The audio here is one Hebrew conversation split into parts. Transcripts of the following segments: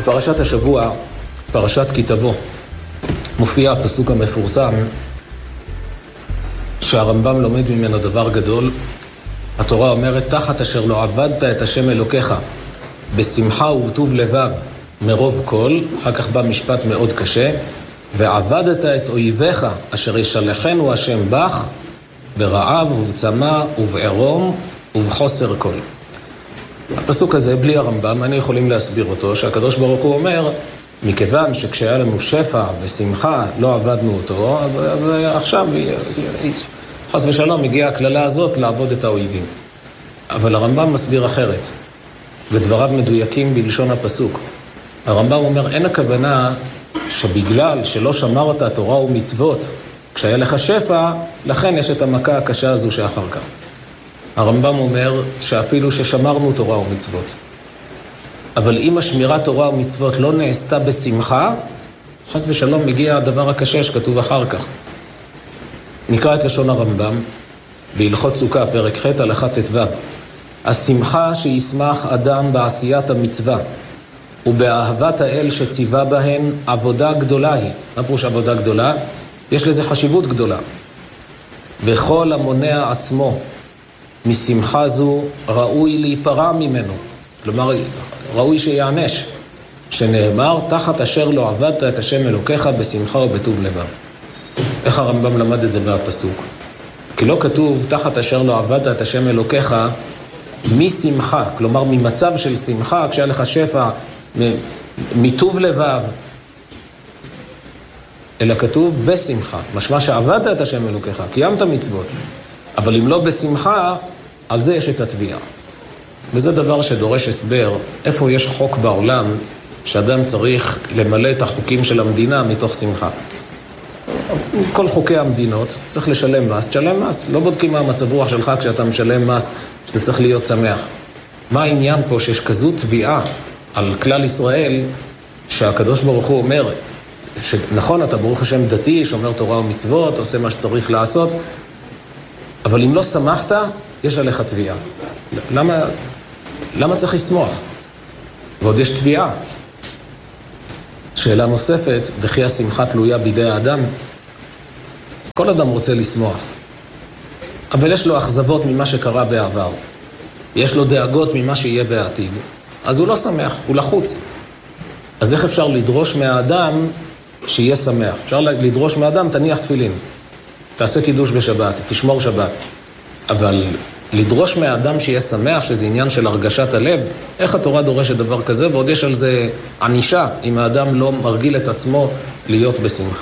בפרשת השבוע, פרשת כי תבוא, מופיע הפסוק המפורסם שהרמב"ם לומד ממנו דבר גדול. התורה אומרת, תחת אשר לא עבדת את השם אלוקיך בשמחה ובטוב לבב מרוב כל, אחר כך בא משפט מאוד קשה, ועבדת את אויביך אשר ישלחנו השם בך ברעב ובצמא ובערום ובחוסר כל. הפסוק הזה, בלי הרמב"ם, אני יכולים להסביר אותו, שהקדוש ברוך הוא אומר, מכיוון שכשהיה לנו שפע ושמחה לא עבדנו אותו, אז עכשיו חס ושלום הגיעה הכללה הזאת לעבוד את האויבים. אבל הרמב"ם מסביר אחרת, ודבריו מדויקים בלשון הפסוק. הרמב"ם אומר, אין הכוונה שבגלל שלא שמרת תורה ומצוות כשהיה לך שפע, לכן יש את המכה הקשה הזו שאחר כך. הרמב"ם אומר שאפילו ששמרנו תורה ומצוות, אבל אם השמירת תורה ומצוות לא נעשתה בשמחה, חס ושלום מגיע הדבר הקשה שכתוב אחר כך. נקרא את לשון הרמב"ם בהלכות סוכה, פרק ח' הלכה ט"ו. השמחה שישמח אדם בעשיית המצווה ובאהבת האל שציווה בהן עבודה גדולה היא. מה פירוש עבודה גדולה? יש לזה חשיבות גדולה. וכל המונע עצמו משמחה זו ראוי להיפרע ממנו. כלומר, ראוי שיענש. שנאמר, תחת אשר לא עבדת את השם אלוקיך בשמחה ובטוב לבב. איך הרמב"ם למד את זה בפסוק? כי לא כתוב, תחת אשר לא עבדת את השם אלוקיך משמחה, כלומר ממצב של שמחה, כשהיה לך שפע, מטוב לבב, אלא כתוב בשמחה, משמע שעבדת את השם אלוקיך, קיימת מצוות, אבל אם לא בשמחה, על זה יש את התביעה. וזה דבר שדורש הסבר, איפה יש חוק בעולם שאדם צריך למלא את החוקים של המדינה מתוך שמחה. כל חוקי המדינות צריך לשלם מס, תשלם מס. לא בודקים מה המצב רוח שלך כשאתה משלם מס, שאתה צריך להיות שמח. מה העניין פה שיש כזו תביעה על כלל ישראל, שהקדוש ברוך הוא אומר, שנכון, אתה ברוך השם דתי, שומר תורה ומצוות, עושה מה שצריך לעשות, אבל אם לא שמחת, יש עליך תביעה. למה צריך לשמוח? ועוד יש תביעה. שאלה נוספת, וכי השמחה תלויה בידי האדם? כל אדם רוצה לשמוח, אבל יש לו אכזבות ממה שקרה בעבר. יש לו דאגות ממה שיהיה בעתיד. אז הוא לא שמח, הוא לחוץ. אז איך אפשר לדרוש מהאדם שיהיה שמח? אפשר לדרוש מהאדם, תניח תפילין, תעשה קידוש בשבת, תשמור שבת. אבל לדרוש מהאדם שיהיה שמח, שזה עניין של הרגשת הלב, איך התורה דורשת דבר כזה? ועוד יש על זה ענישה, אם האדם לא מרגיל את עצמו להיות בשמחה.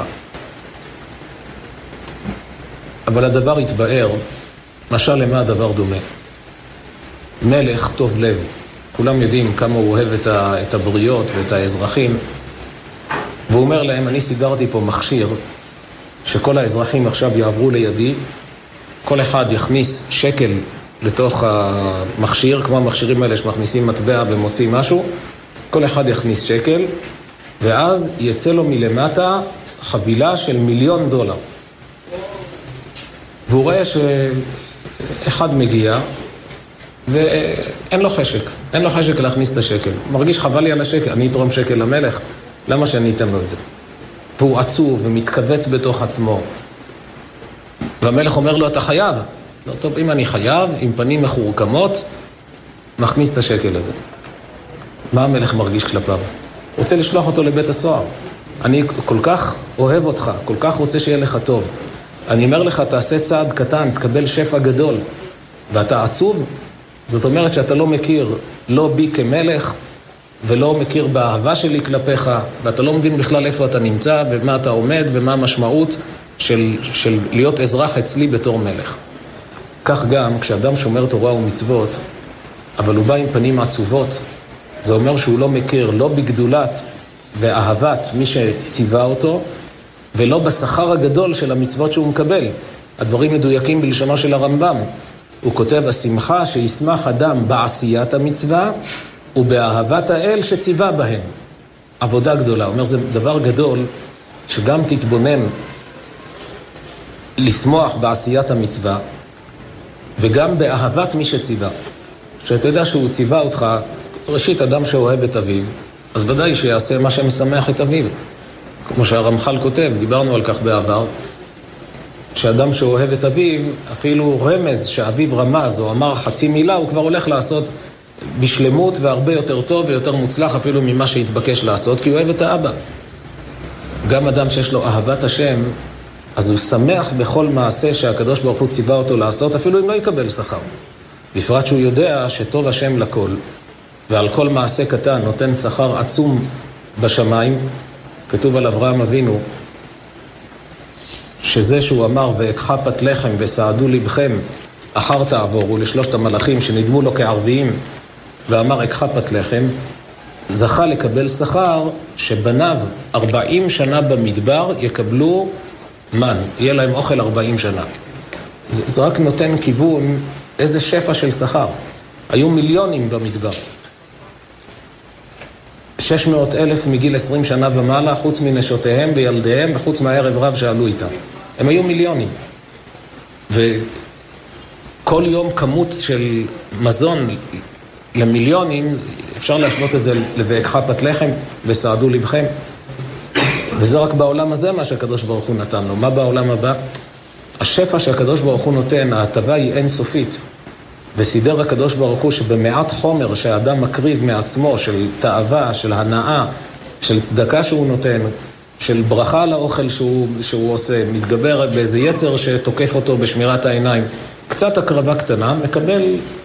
אבל הדבר יתבאר, משל למה הדבר דומה. מלך טוב לב, כולם יודעים כמה הוא אוהב את הבריות ואת האזרחים, והוא אומר להם, אני סידרתי פה מכשיר, שכל האזרחים עכשיו יעברו לידי, כל אחד יכניס שקל לתוך המכשיר, כמו המכשירים האלה שמכניסים מטבע ומוצאים משהו, כל אחד יכניס שקל, ואז יצא לו מלמטה חבילה של $1,000,000. והוא רואה שאחד מגיע, ואין לו חשק, אין לו חשק להכניס את השקל. הוא מרגיש חבל לי על השקל, אני אתרום שקל למלך, למה שאני אתן לו את זה? והוא עצוב ומתכווץ בתוך עצמו. והמלך אומר לו, אתה חייב. לא, טוב, אם אני חייב, עם פנים מחורקמות, מכניס את השקל הזה. מה המלך מרגיש כלפיו? רוצה לשלוח אותו לבית הסוהר. אני כל כך אוהב אותך, כל כך רוצה שיהיה לך טוב. אני אומר לך, תעשה צעד קטן, תקבל שפע גדול, ואתה עצוב? זאת אומרת שאתה לא מכיר, לא בי כמלך, ולא מכיר באהבה שלי כלפיך, ואתה לא מבין בכלל איפה אתה נמצא, ומה אתה עומד, ומה המשמעות של להיות אזרח אצלי בתור מלך. כך גם כשאדם שומר תורה ומצוות, אבל הוא בא עם פנים עצובות, זה אומר שהוא לא מכיר, לא בגדולת ואהבת מי שציווה אותו, ולא בשכר הגדול של המצוות שהוא מקבל. הדברים מדויקים בלשונו של הרמב"ם. הוא כותב, השמחה שישמח אדם בעשיית המצווה, ובאהבת האל שציווה בהן. עבודה גדולה. הוא אומר, זה דבר גדול, שגם תתבונן לשמוח בעשיית המצווה, וגם באהבת מי שציווה. שאתה יודע שהוא ציווה אותך, ראשית אדם שאוהב את אביו, אז ודאי שיעשה מה שמשמח את אביו. כמו שהרמח"ל כותב, דיברנו על כך בעבר, שאדם שאוהב את אביו, אפילו רמז שאביו רמז או אמר חצי מילה, הוא כבר הולך לעשות בשלמות והרבה יותר טוב ויותר מוצלח אפילו ממה שהתבקש לעשות, כי הוא אוהב את האבא. גם אדם שיש לו אהבת השם, אז הוא שמח בכל מעשה שהקדוש ברוך הוא ציווה אותו לעשות, אפילו אם לא יקבל שכר. בפרט שהוא יודע שטוב השם לכל, ועל כל מעשה קטן נותן שכר עצום בשמיים. כתוב על אברהם אבינו, שזה שהוא אמר, ואקחה פת לחם וסעדו לבכם, אחר תעבורו לשלושת המלאכים שנדמו לו כערביים, ואמר אקחה פת לחם, זכה לקבל שכר שבניו 40 שנה במדבר יקבלו מן, יהיה להם אוכל 40 שנה. זה רק נותן כיוון איזה שפע של שכר. היו מיליונים במדבר. 600,000 מגיל 20 שנה ומעלה, חוץ מנשותיהם וילדיהם וחוץ מהערב רב שעלו איתם. הם היו מיליונים. וכל יום כמות של מזון למיליונים, אפשר להשוות את זה ל"ואקחה פת לחם וסעדו לבכם". וזה רק בעולם הזה מה שהקדוש ברוך הוא נתן לו. מה בעולם הבא? השפע שהקדוש ברוך הוא נותן, ההטבה היא אינסופית. וסידר הקדוש ברוך הוא שבמעט חומר שהאדם מקריב מעצמו, של תאווה, של הנאה, של צדקה שהוא נותן, של ברכה על האוכל שהוא עושה, מתגבר באיזה יצר שתוקף אותו בשמירת העיניים, קצת הקרבה קטנה, מקבל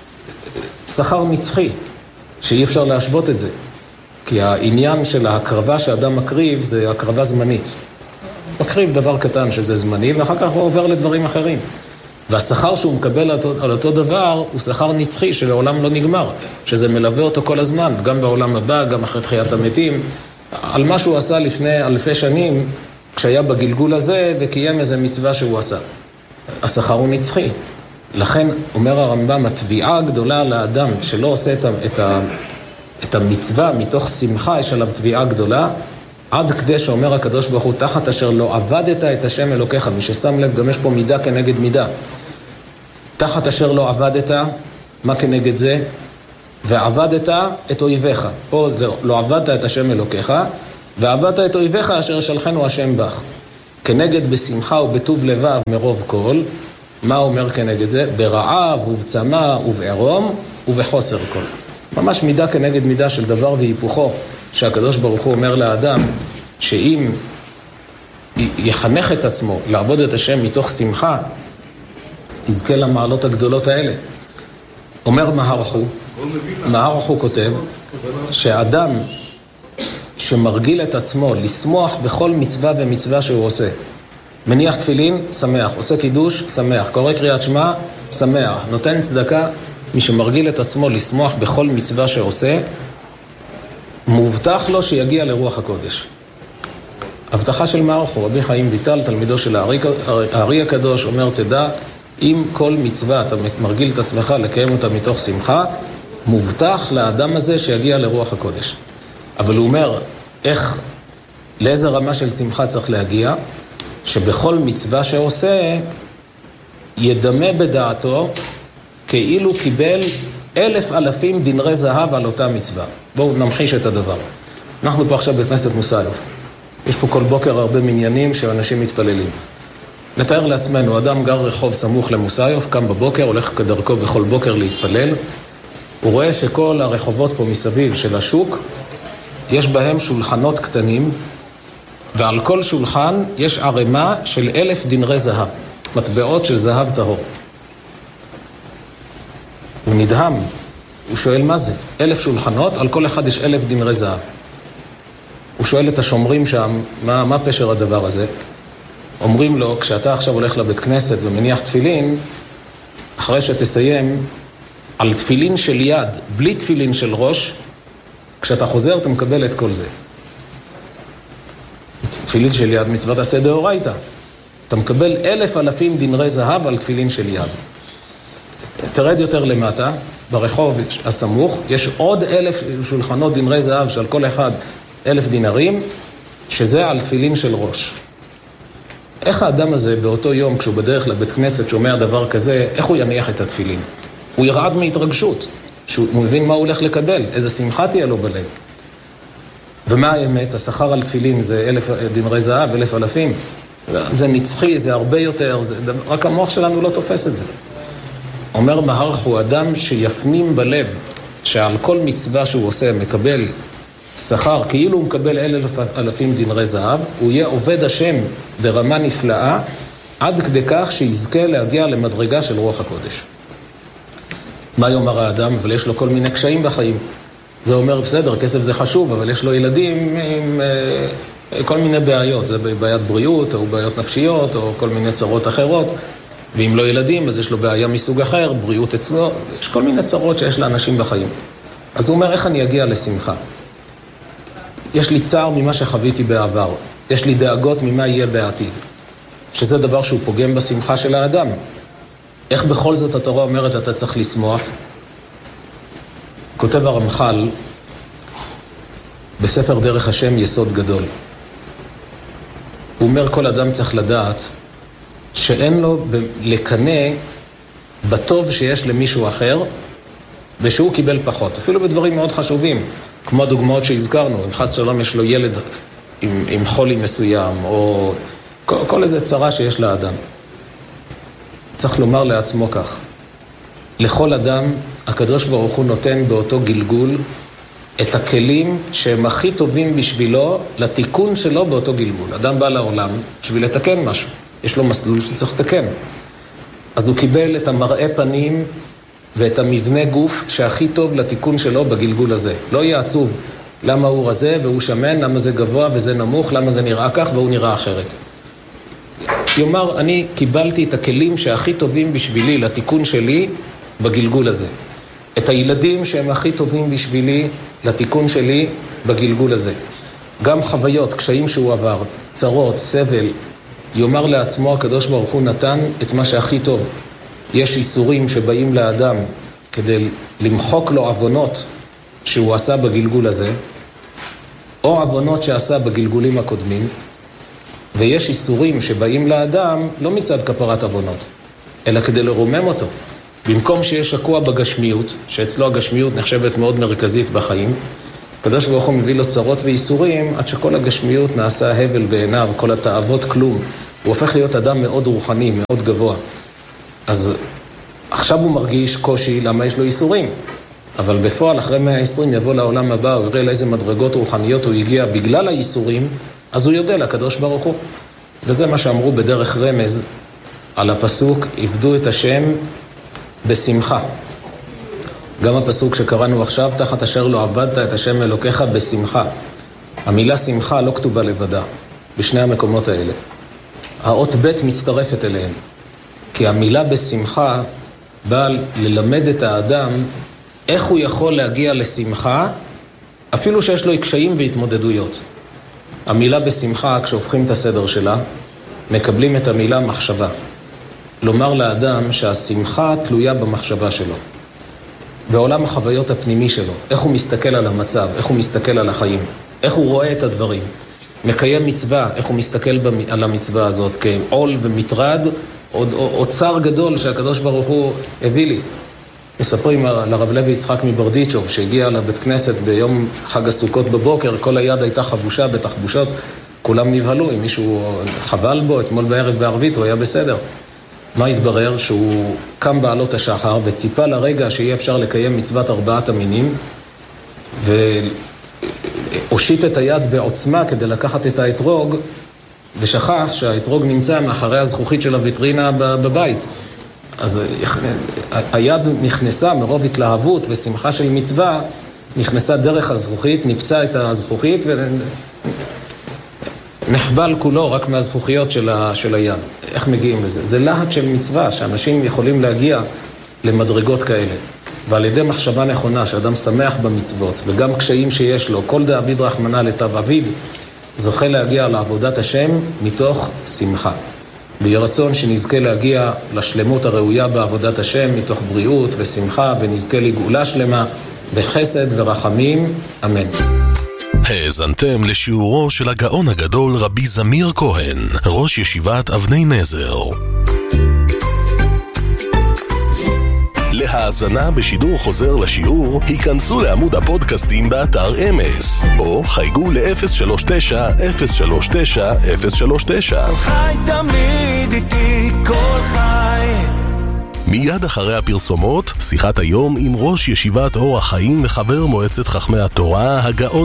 שכר נצחי, שאי אפשר להשוות את זה. כי העניין של ההקרבה שאדם מקריב זה הקרבה זמנית. מקריב דבר קטן שזה זמני, ואחר כך הוא עובר לדברים אחרים. והשכר שהוא מקבל על אותו דבר הוא שכר נצחי שלעולם לא נגמר, שזה מלווה אותו כל הזמן, גם בעולם הבא, גם אחרי תחיית המתים, על מה שהוא עשה לפני אלפי שנים, כשהיה בגלגול הזה וקיים איזה מצווה שהוא עשה. השכר הוא נצחי. לכן אומר הרמב"ם, התביעה הגדולה לאדם שלא עושה את המצווה מתוך שמחה, יש עליו תביעה גדולה, עד כדי שאומר הקדוש ברוך הוא, תחת אשר לא עבדת את השם אלוקיך. מי ששם לב, גם יש פה מידה כנגד מידה. תחת אשר לא עבדת, מה כנגד זה? ועבדת את אויביך. פה לא עבדת את השם אלוקיך, ועבדת את אויביך אשר שלחנו השם בך. כנגד בשמחה ובטוב לבב מרוב כל, מה אומר כנגד זה? ברעב ובצמא ובערום ובחוסר כל. ממש מידה כנגד מידה של דבר והיפוכו, שהקדוש ברוך הוא אומר לאדם, שאם יחנך את עצמו לעבוד את השם מתוך שמחה, יזכה למעלות הגדולות האלה. אומר מהרחו כותב, שאדם שמרגיל את עצמו לשמוח בכל מצווה ומצווה שהוא עושה, מניח תפילין, שמח, עושה קידוש, שמח, קורא קריאת שמע, שמח, נותן צדקה, מי שמרגיל את עצמו לשמוח בכל מצווה שעושה, מובטח לו שיגיע לרוח הקודש. הבטחה של מערכו, רבי חיים ויטל, תלמידו של הארי הקדוש, אומר, תדע, אם כל מצווה אתה מרגיל את עצמך לקיים אותה מתוך שמחה, מובטח לאדם הזה שיגיע לרוח הקודש. אבל הוא אומר, לאיזה רמה של שמחה צריך להגיע? שבכל מצווה שעושה, ידמה בדעתו, כאילו קיבל 1,000 דינרי זהב על אותה מצווה. בואו נמחיש את הדבר. אנחנו פה עכשיו בכנסת מוסיוף. יש פה כל בוקר הרבה מניינים שאנשים מתפללים. נתאר לעצמנו, אדם גר רחוב סמוך למוסיוף, קם בבוקר, הולך כדרכו בכל בוקר להתפלל. הוא רואה שכל הרחובות פה מסביב של השוק, יש בהם שולחנות קטנים, ועל כל שולחן יש ערימה של 1,000 דינרי זהב, מטבעות של זהב טהור. הוא נדהם, הוא שואל מה זה? 1,000 שולחנות, על כל אחד יש 1,000 דינרי זהב. הוא שואל את השומרים שם, מה פשר הדבר הזה? אומרים לו, כשאתה עכשיו הולך לבית כנסת ומניח תפילין, אחרי שתסיים, על תפילין של יד, בלי תפילין של ראש, כשאתה חוזר אתה מקבל את כל זה. תפילין של יד, מצוות עשה דאורייתא. אתה מקבל 1,000 דינרי זהב על תפילין של יד. תרד יותר למטה, ברחוב הסמוך, יש עוד 1,000 שולחנות דינרי זהב שעל כל אחד 1,000 דינרים, שזה על תפילין של ראש. איך האדם הזה באותו יום, כשהוא בדרך לבית כנסת, שומע דבר כזה, איך הוא יניח את התפילין? הוא ירעד מהתרגשות, שהוא מבין מה הוא הולך לקבל, איזה שמחה תהיה לו בלב. ומה האמת? השכר על תפילין זה 1,000 דינרי זהב, 1,000 אלפים. זה נצחי, זה הרבה יותר, רק המוח שלנו לא תופס את זה. אומר מהר"ך, הוא אדם שיפנים בלב שעל כל מצווה שהוא עושה מקבל שכר, כאילו הוא מקבל 1,000 דינרי זהב, הוא יהיה עובד השם ברמה נפלאה, עד כדי כך שיזכה להגיע למדרגה של רוח הקודש. מה יאמר האדם? אבל יש לו כל מיני קשיים בחיים. זה אומר, בסדר, כסף זה חשוב, אבל יש לו ילדים עם כל מיני בעיות. זה בעיית בריאות, או בעיות נפשיות, או כל מיני צרות אחרות. ואם לא ילדים, אז יש לו בעיה מסוג אחר, בריאות אצלו. יש כל מיני צרות שיש לאנשים בחיים. אז הוא אומר, איך אני אגיע לשמחה? יש לי צער ממה שחוויתי בעבר. יש לי דאגות ממה יהיה בעתיד. שזה דבר שהוא פוגם בשמחה של האדם. איך בכל זאת התורה אומרת, אתה צריך לשמוח? כותב הרמח"ל בספר דרך השם יסוד גדול. הוא אומר, כל אדם צריך לדעת שאין לו לקנא בטוב שיש למישהו אחר, ושהוא קיבל פחות. אפילו בדברים מאוד חשובים, כמו הדוגמאות שהזכרנו, אם חס שלום יש לו ילד עם חולי מסוים, או כל איזה צרה שיש לאדם. צריך לומר לעצמו כך, לכל אדם הקדוש ברוך הוא נותן באותו גלגול את הכלים שהם הכי טובים בשבילו לתיקון שלו באותו גלגול. אדם בא לעולם בשביל לתקן משהו, יש לו מסלול שצריך לתקן. אז הוא קיבל את המראה פנים ואת המבנה גוף שהכי טוב לתיקון שלו בגלגול הזה. לא יהיה עצוב למה הוא רזה והוא שמן, למה זה גבוה וזה נמוך, למה זה נראה כך והוא נראה אחרת. יאמר, אני קיבלתי את הכלים שהכי טובים בשבילי לתיקון שלי בגלגול הזה. את הילדים שהם הכי טובים בשבילי לתיקון שלי בגלגול הזה. גם חוויות, קשיים שהוא עבר, צרות, סבל, יאמר לעצמו הקדוש ברוך הוא נתן את מה שהכי טוב. יש איסורים שבאים לאדם כדי למחוק לו עוונות שהוא עשה בגלגול הזה, או עוונות שעשה בגלגולים הקודמים, ויש איסורים שבאים לאדם לא מצד כפרת עוונות, אלא כדי לרומם אותו. במקום שיש שקוע בגשמיות, שאצלו הגשמיות נחשבת מאוד מרכזית בחיים, הקדוש ברוך הוא מביא לו צרות ואיסורים, עד שכל הגשמיות נעשה הבל בעיניו, כל התאוות כלום. הוא הופך להיות אדם מאוד רוחני, מאוד גבוה. אז עכשיו הוא מרגיש קושי למה יש לו איסורים. אבל בפועל, אחרי 120 יבוא לעולם הבא, הוא יראה לאיזה מדרגות רוחניות הוא הגיע בגלל האיסורים, אז הוא יודע לקדוש ברוך הוא. וזה מה שאמרו בדרך רמז על הפסוק, עבדו את השם בשמחה. גם הפסוק שקראנו עכשיו, תחת אשר לא עבדת את השם אלוקיך בשמחה. המילה שמחה לא כתובה לבדה, בשני המקומות האלה. האות ב' מצטרפת אליהם. כי המילה בשמחה באה ללמד את האדם איך הוא יכול להגיע לשמחה, אפילו שיש לו קשיים והתמודדויות. המילה בשמחה, כשהופכים את הסדר שלה, מקבלים את המילה מחשבה. לומר לאדם שהשמחה תלויה במחשבה שלו. בעולם החוויות הפנימי שלו, איך הוא מסתכל על המצב, איך הוא מסתכל על החיים, איך הוא רואה את הדברים. מקיים מצווה, איך הוא מסתכל על המצווה הזאת, כעול ומטרד, או צער גדול שהקדוש ברוך הוא הביא לי. מספרים לרב לוי יצחק מברדיצ'וב, שהגיע לבית כנסת ביום חג הסוכות בבוקר, כל היד הייתה חבושה בתחבושות, כולם נבהלו, אם מישהו חבל בו, אתמול בערב בערבית הוא היה בסדר. מה התברר? שהוא קם בעלות השחר וציפה לרגע שיהיה אפשר לקיים מצוות 4 המינים, והושיט את היד בעוצמה כדי לקחת את האתרוג, ושכח שהאתרוג נמצא מאחורי הזכוכית של הוויטרינה בבית. אז היד נכנסה מרוב התלהבות ושמחה של מצווה, נכנסה דרך הזכוכית, נפצע את הזכוכית ונחבל כולו רק מהזכוכיות של היד. איך מגיעים לזה? זה להט של מצווה, שאנשים יכולים להגיע למדרגות כאלה. ועל ידי מחשבה נכונה, שאדם שמח במצוות, וגם קשיים שיש לו, כל דאביד רחמנא לטב אביד, זוכה להגיע לעבודת השם מתוך שמחה. ביהי רצון שנזכה להגיע לשלמות הראויה בעבודת השם, מתוך בריאות ושמחה, ונזכה לגאולה שלמה בחסד ורחמים. אמן. האזנתם לשיעורו של הגאון הגדול רבי זמיר כהן, ראש ישיבת אבני נזר. להאזנה בשידור חוזר לשיעור, היכנסו לעמוד הפודקאסטים באתר אמס, או חייגו ל-039-039-039. חי תמיד איתי כל חי. מיד אחרי הפרסומות, שיחת היום עם ראש ישיבת אור החיים וחבר מועצת חכמי התורה, הגאון